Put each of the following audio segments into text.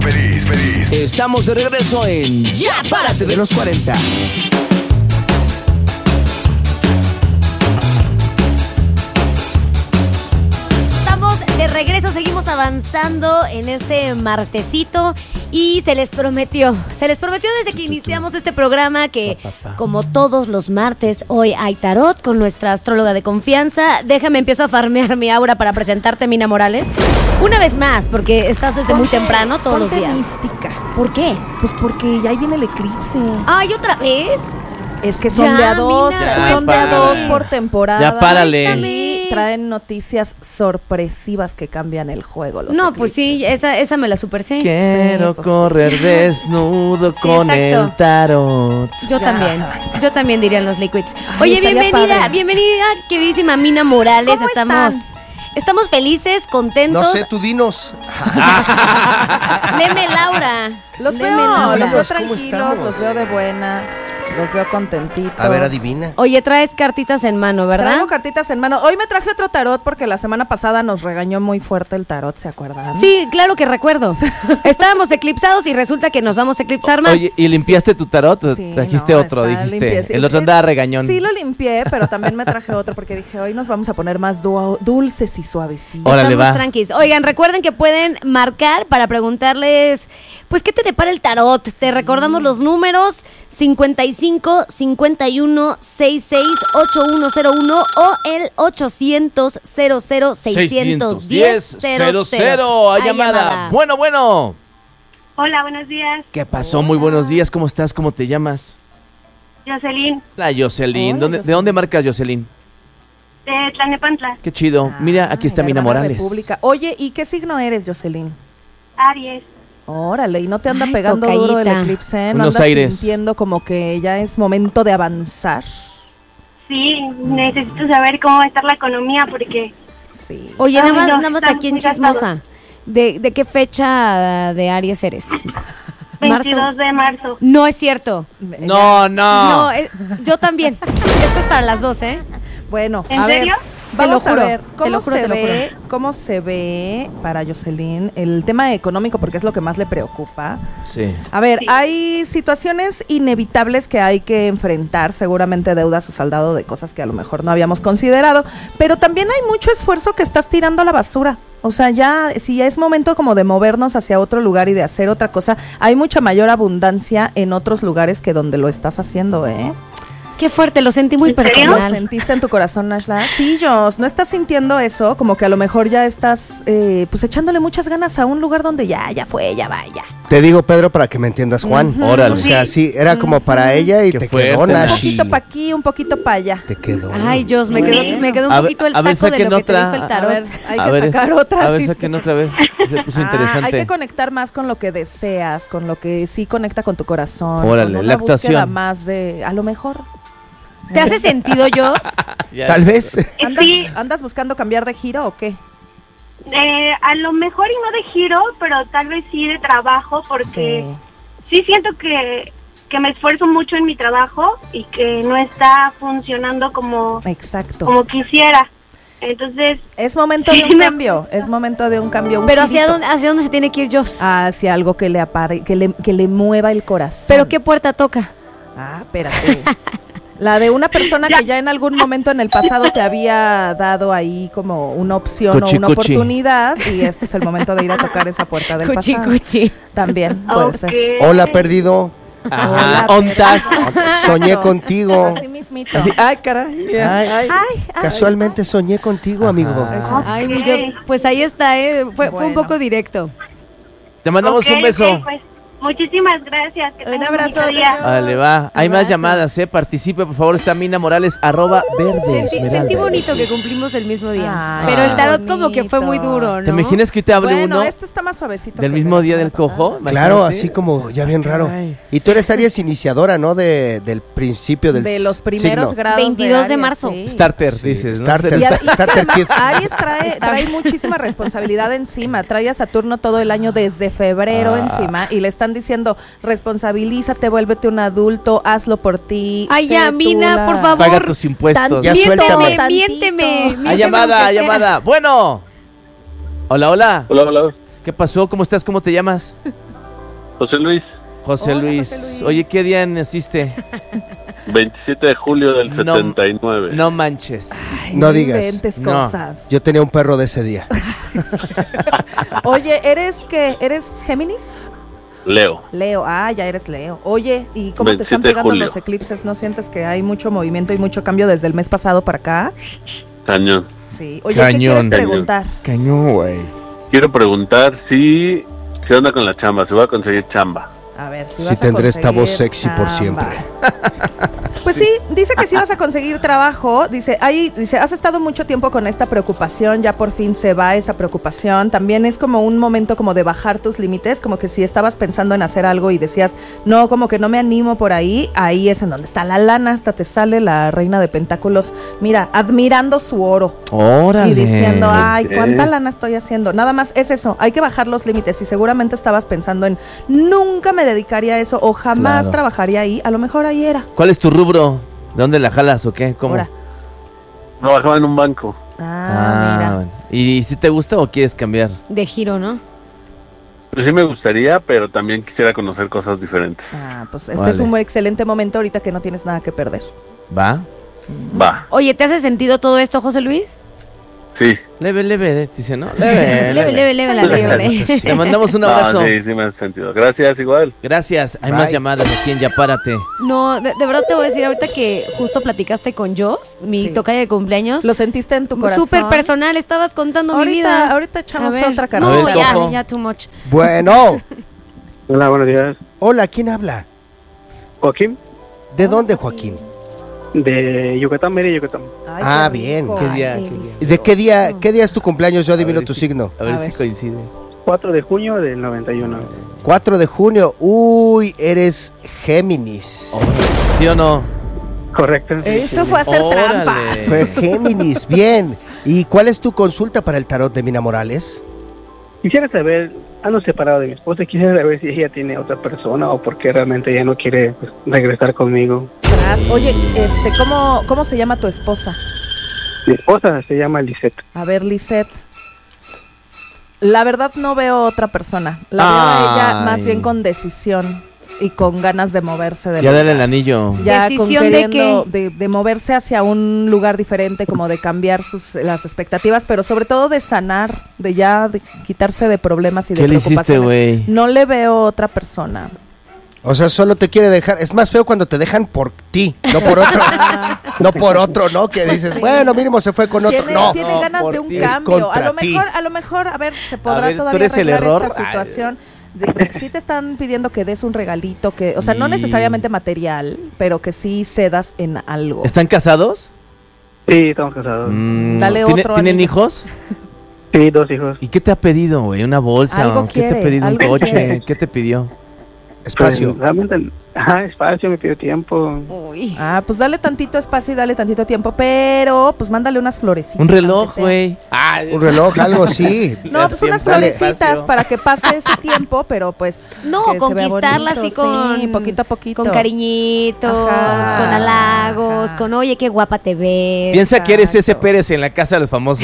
Feliz. Estamos de regreso en Ya Párate de los 40. De regreso, seguimos avanzando en este martesito y se les prometió desde que iniciamos este programa que, como todos los martes, hoy hay tarot con nuestra astróloga de confianza. Empiezo a farmear mi aura para presentarte, Mina Morales. Una vez más, porque estás desde muy temprano todos los días. Mística. ¿Por qué? Pues porque ya ahí viene el eclipse. ¿Ay, otra vez? Es que son de a dos, son de a dos por temporada. Ya párale. Traen noticias sorpresivas que cambian el juego. Los eclipses. Pues sí, esa me la super sé. Quiero Sí, pues correr desnudo con el tarot. Yo también dirían los liquids. Ay, Oye, bienvenida, queridísima Mina Morales. ¿Cómo Estamos felices, contentos. No sé, tú dinos. Leme Laura. Los Leme veo Laura. ¿Cómo tranquilos, estamos? los veo de buenas, los veo contentitos. A ver, adivina. Oye, traes cartitas en mano, ¿verdad? Traigo cartitas en mano. Hoy me traje otro tarot porque la semana pasada nos regañó muy fuerte el tarot, ¿se acuerdan? Sí, claro que recuerdo. Estábamos eclipsados y resulta que nos vamos a eclipsar más. Oye, ¿y limpiaste tu tarot? Sí, Trajiste no, otro, está dijiste. limpio, sí. El otro andaba regañón. Sí, lo limpié, pero también me traje otro porque dije, hoy nos vamos a poner más dulces y suavecitos. Órale, Estamos va. tranquis. Oigan, recuerden que pueden marcar para preguntarles, pues, ¿qué te depara el tarot? Se recordamos los números 55 51 66 8101 o el 800 00 610 00. Hay llamada. Bueno. Hola, buenos días. ¿Qué pasó? Muy buenos días. ¿Cómo estás? ¿Cómo te llamas? Jocelyn, La Jocelyn. Hola, ¿De dónde marcas, Jocelyn? de Tlalnepantla, Qué chido. Mira, aquí está la Mina hermana Morales. República. Oye, ¿y qué signo eres, Jocelyn? Aries. Órale, ¿y no te anda Ay, pegando duro el tocallita. eclipse? ¿No Unos andas aires. sintiendo como que ya es momento de avanzar? Sí, necesito saber cómo va a estar la economía porque Sí. Oye, Ay, nada no, más está aquí en muy Chismosa. ¿De qué fecha de Aries eres? 22 de marzo. No es cierto. No. No, yo también. Esto es para las dos, ¿eh? Bueno, ¿En a serio? ver, vamos Te lo juro, a ver te cómo lo juro, se te lo ve, cómo se ve para Jocelyn el tema económico, porque es lo que más le preocupa. Sí. A ver, Sí. hay situaciones inevitables que hay que enfrentar, seguramente deudas o saldado de cosas que a lo mejor no habíamos considerado, pero también hay mucho esfuerzo que estás tirando a la basura. O sea, ya, si ya es momento como de movernos hacia otro lugar y de hacer otra cosa, hay mucha mayor abundancia en otros lugares que donde lo estás haciendo, ¿eh? Qué fuerte, lo sentí muy ¿En serio? ¿Lo personal. sentiste en tu corazón, Nashla? Sí, Jos, ¿no estás sintiendo eso? Como que a lo mejor ya estás, pues echándole muchas ganas a un lugar donde ya fue, ya vaya. Te digo, Pedro, para que me entiendas, Juan. Órale. O sea, sí, era como para ella y Qué te fuerte, quedó, Un Nash. Nashi. poquito para aquí, un poquito para allá. Te quedó. Ay, Dios, me quedó un A ver, poquito el a ver, saco de saquen lo que te otra. dijo el A tarot. ver, hay A que ver, sacar otra. A ver, dice. saquen otra vez. Se puso interesante. Hay que conectar más con lo que deseas, con lo que sí conecta con tu corazón. Órale, con la una búsqueda actuación. más de, a lo mejor. ¿Te hace sentido, Jos? Ya. Tal vez. Sí, ¿Andas buscando cambiar de giro o qué? a lo mejor y no de giro, pero tal vez sí de trabajo porque sí siento que me esfuerzo mucho en mi trabajo y que no está funcionando como Exacto. quisiera. Entonces, Es momento de un cambio, es momento de un cambio. Un Pero girito hacia dónde se tiene que ir Jos? hacia algo que le apare, que le mueva el corazón. ¿Pero qué puerta toca? Ah, espérate. La de una persona que ya en algún momento en el pasado te había dado ahí como una opción Cuchi, o una cuchi. oportunidad y este es el momento de ir a tocar esa puerta del Cuchi, pasado. cuchi. También puede ser. ok. Hola, perdido. Ajá. Hola, ¿Ontas? Soñé contigo. Así mismito. Así, ay, caray. Ay, Ay, casualmente soñé contigo, amigo. Ay, mi Jos, pues ahí está, fue un Bueno. poco directo. Te mandamos Ok, un beso. ok, pues, muchísimas gracias. Que Un tengan abrazo, bonito día. Teo. Vale, va. Hay más Abrazo. llamadas, Participe, por favor. Está Mina Morales, @verde Sentí esmeralda. bonito que cumplimos el mismo día. Ay, Pero el tarot bonito. como que fue muy duro, ¿no? ¿Te imaginas que te hable Bueno, uno esto está más suavecito. del que mismo la día del semana cojo? pasada. Claro, Imagínate. así como ya bien raro. caray. Y tú eres Aries iniciadora, ¿no? Del principio del De los primeros signo. grados 22 de Aries, marzo. sí. Starter, Sí, dices, ¿no? starter. Y, y Starter además kit. Aries trae muchísima responsabilidad encima, trae a Saturno todo el año desde febrero encima y le están diciendo responsabilízate, vuélvete un adulto, hazlo por ti. Ay, sé ya, tú Mina, la- por favor. Paga tus impuestos. Ya Miénteme, suéltame. miénteme. Hay llamada, hay aunque sea. llamada. Bueno. Hola, hola. Hola, hola. ¿Qué pasó? ¿Cómo estás? ¿Cómo te llamas? José Luis, José Hola, Luis. José Luis. Oye, ¿qué día naciste? 27 de julio del No, 79. No manches. Ay, No digas. inventes No. cosas. Yo tenía un perro de ese día. Oye, ¿eres qué? ¿Eres Géminis? Leo. Leo, ya eres Leo. Oye, ¿y cómo te 27 están de pegando julio. los eclipses? ¿No sientes que hay mucho movimiento y mucho cambio desde el mes pasado para acá? Cañón. Sí. Oye, Cañón. ¿qué quieres Cañón. preguntar? Cañón, güey. Quiero preguntar si anda con la chamba, si va a conseguir chamba. A ver, si Si vas a tendré esta voz conseguir sexy por chamba. siempre. Pues sí, dice que sí vas a conseguir trabajo. Dice, has estado mucho tiempo con esta preocupación, ya por fin se va esa preocupación. También es como un momento como de bajar tus límites, como que si estabas pensando en hacer algo y decías, no, como que no me animo por ahí es en donde está la lana, hasta te sale la reina de pentáculos, mira, admirando su oro. Órale. Y diciendo, ay, Ok. ¿cuánta lana estoy haciendo? Nada más es eso, hay que bajar los límites. Y seguramente estabas pensando en, nunca me dedicaría a eso o jamás Claro. trabajaría ahí. A lo mejor ahí era. ¿Cuál es tu rubro? ¿De dónde la jalas o qué? ¿Cómo? Ahora. Trabajaba en un banco. Mira. bueno. ¿Y si te gusta o quieres cambiar? De giro, ¿no? Pues sí me gustaría, pero también quisiera conocer cosas diferentes. Pues este Vale. es un excelente momento ahorita que no tienes nada que perder. ¿Va? Va, Oye, ¿te hace sentido todo esto, José Luis? sí. Leve, dice, ¿no? Leve. Leve, la libre. Te mandamos un abrazo. No, sí me hace sentido. Gracias, igual. Gracias. Hay Bye. más llamadas aquí en Ya Párate. No, de verdad te voy a decir ahorita que justo platicaste con Jos, mi Sí. tocaya de cumpleaños. ¿Lo sentiste en tu corazón? Súper personal, estabas contando mi vida. Ahorita echamos A ver. otra No, carnita. A ver, Cojo. ya, too much. Bueno, Hola, buenos días. hola, ¿quién habla? Joaquín, ¿De dónde, Joaquín? de Yucatán, Mérida, Yucatán. Ay, qué bien. rico. ¿Qué día? Ay, ¿Qué día? ¿Y de qué día es tu cumpleaños? Yo adivino A ver tu si- signo. A ver A si ver. coincide. 4 de junio del 91. 4 de junio. Uy, eres Géminis. ¿Sí o no? Correcto. Eso fue hacer trampa. Fue Géminis, bien. ¿Y cuál es tu consulta para el tarot de Mina Morales? Quisiera saber, ando separado de mi esposa, quisiera saber si ella tiene otra persona o por qué realmente ella no quiere pues, regresar conmigo. Oye, ¿cómo se llama tu esposa? Mi esposa se llama Lisette. A ver, Lisette. La verdad no veo otra persona. La veo a ella Ay. más bien con decisión y con ganas de moverse del Ya lugar. dale el anillo. Ya ¿Decisión con de queriendo de moverse hacia un lugar diferente, como de cambiar las expectativas, pero sobre todo de sanar, de quitarse de problemas y de ¿Qué le hiciste, preocupaciones. güey? No le veo otra persona. O sea, solo te quiere dejar. Es más feo cuando te dejan por ti, no por otro. No por otro, ¿no? Que dices, Sí. bueno, mínimo se fue con otro. Tiene, No. tiene No, ganas por de un ti. Es cambio. A contra lo mejor, a ver, se podrá A ver, ¿tú todavía eres el arreglar error? esta situación. Sí te están pidiendo que des un regalito, o sea, no Y- necesariamente material, pero que sí cedas en algo. ¿Están casados? Sí, estamos casados. Dale otro ¿Tienen anillo. hijos? Sí, 2 hijos. ¿Y qué te ha pedido, güey? ¿Una bolsa? Algo ¿O ¿Qué te quiere, ha pedido? ¿Un algo coche? quiere. ¿Qué te pidió? Espacio. Pues, realmente, espacio, me pidió tiempo. Uy. Pues dale tantito espacio y dale tantito tiempo, pero pues mándale unas florecitas. Un reloj, aunque sea. güey. Un reloj, algo sí. No, pues unas Dale. florecitas para que pase ese tiempo, pero pues No, que se vea conquistarla bonito, así con... sí, poquito a poquito. Con cariñitos, Ajá. con halagos, Ajá. con oye, qué guapa te ves. Piensa que eres ese Exacto. Pérez en la casa de los famosos.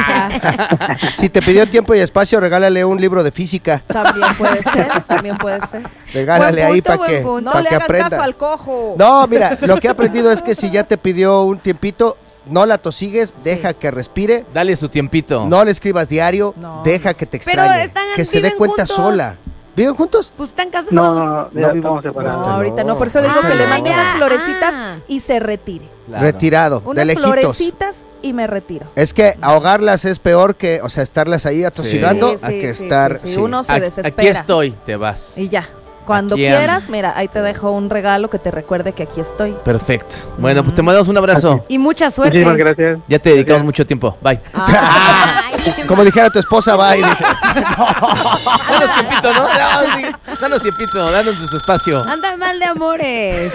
Si te pidió tiempo y espacio, regálale un libro de física. También puede ser, también puede ser. Regálale Buen ahí punto, para buen que, punto. No pa' le que hagan aprenda. caso al cojo. No, mira, lo que he aprendido es que si ya te pidió un tiempito, no la tosigues, deja que respire. Dale su tiempito. No le escribas diario, No. deja que te Pero extrañe. están- Que se dé viven cuenta juntos. sola. ¿Viven juntos? Pues están casados. No, ya No vivo- estamos separados. No, ahorita no. no, por eso le digo que le mande ya. unas florecitas Ah. y se retire. Claro. Retirado, de Unas lejitos. florecitas y me retiro. Es que ahogarlas es peor que, o sea, estarlas ahí atosigando Sí, a sí, que sí, estar. sí, sí. sí. Uno se Aquí desespera. estoy, te vas. Y ya. Cuando Aquí quieras, ando. mira, ahí te dejo un regalo que te recuerde que aquí estoy. Perfecto. Bueno, pues te mandamos un abrazo. Y mucha suerte. Muchísimas gracias. Ya te dedicamos mucho tiempo. Bye. Ay, qué Como dijera tu esposa, va y dice. Danos tiempito, ¿no? Danos tiempito, danos su espacio. Anda mal de amores.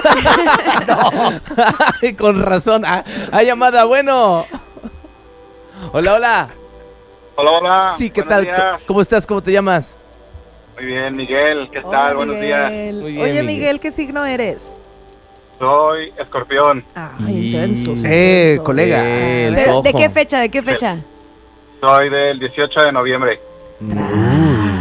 Ay, con razón. Hay llamada, bueno. Hola, hola. Hola, hola. Sí, ¿qué Buenos tal? días. ¿Cómo estás? ¿Cómo te llamas? Muy bien, Miguel. ¿Qué Hola, tal? Buenos días. Miguel. Muy bien, Oye, Miguel. Miguel, ¿qué signo eres? Soy escorpión. Intensos. Colega. El Pero, ¿de cojo. qué fecha? ¿De qué fecha? Soy del 18 de noviembre.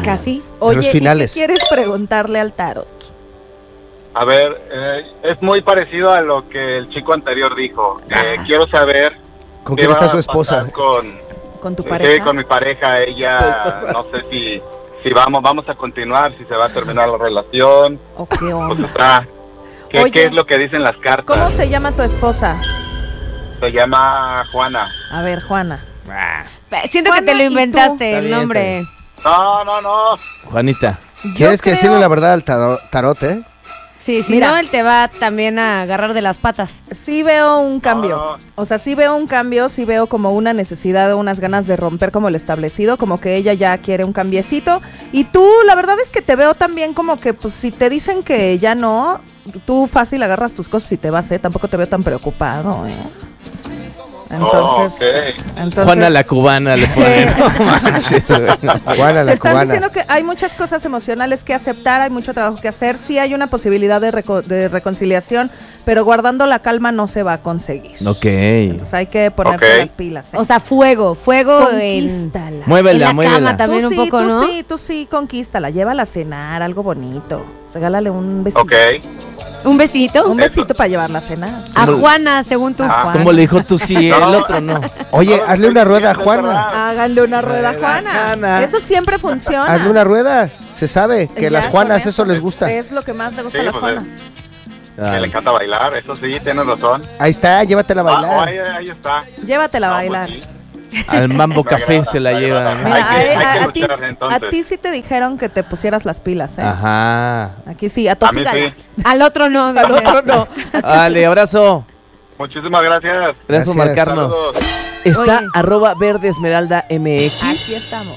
Casi. Oye, los ¿y finales. qué quieres preguntarle al tarot? A ver, es muy parecido a lo que el chico anterior dijo. Quiero saber ¿Con qué quién está va su a esposa? pasar con ¿Con tu sí, pareja? con mi pareja. Ella, no sé si vamos a continuar, si se va a terminar la relación. ¿O qué Pues onda? está. Oye, ¿Qué es lo que dicen las cartas? ¿Cómo se llama tu esposa? Se llama Juana. A ver, Juana. Siento que te Juana, lo ¿y tú? inventaste Está el bien, nombre. No. Juanita. Tienes que creo- decirle la verdad al tarot, ¿eh? Sí, si Mira. no, él te va también a agarrar de las patas. Sí veo un cambio. No. O sea, sí veo un cambio, sí veo como una necesidad o unas ganas de romper como el establecido, como que ella ya quiere un cambiecito. Y tú, la verdad es que te veo también como que, pues, si te dicen que ya no, tú fácil agarras tus cosas y te vas, ¿eh? Tampoco te veo tan preocupado, ¿eh? Entonces, Juana la cubana le pone. No manches. Juana te la están cubana. diciendo que hay muchas cosas emocionales que aceptar, hay mucho trabajo que hacer, sí hay una posibilidad de reconciliación, pero guardando la calma no se va a conseguir. Ok. Entonces hay que ponerse Ok. las pilas. ¿eh? O sea, fuego en Conquístala. en Muévela, la cama muévela. también Tú un sí, poco, tú ¿no? sí, tú sí, conquístala, llévala a cenar, algo bonito. Regálale un vestido. Ok. ¿Un vestidito? Un vestito para llevarla a cenar. A Juana, según tú. Ah. ¿Cómo le dijo tú sí, el otro no? Oye, No, hazle una estoy rueda a diciendo, Juana. es verdad. Háganle una rueda a Juana. Juana. Eso siempre funciona. Hazle una rueda. Se sabe que Ya las con Juanas eso les gusta. Es lo que más le gusta Sí, a las pues, Juanas. Que le encanta bailar, eso sí, tienes razón. Ahí está, llévatela a bailar. Ahí está. Llévatela a No, bailar. pues sí. Al Mambo Me Café agrada, se la me lleva. agrada. Mira, Hay que a ti, luchar, entonces. a ti sí te dijeron que te pusieras las pilas, ¿eh? Ajá. Aquí sí, a A mí Tosígala. sí. Al otro no. Al dice. otro no. Vale, abrazo. Muchísimas gracias. Gracias por Gracias. marcarnos. Saludos. Está Oye. @verdeesmeralda MX. Aquí estamos.